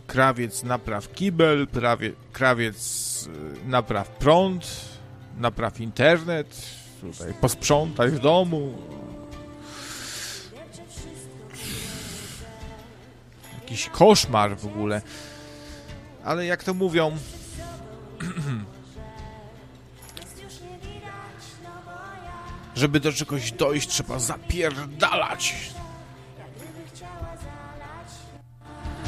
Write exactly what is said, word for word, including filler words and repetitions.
krawiec napraw kibel, prawie, krawiec napraw prąd, napraw internet, tutaj posprzątaj w domu. Jakiś koszmar w ogóle. Ale jak to mówią, żeby do czegoś dojść, trzeba zapierdalać.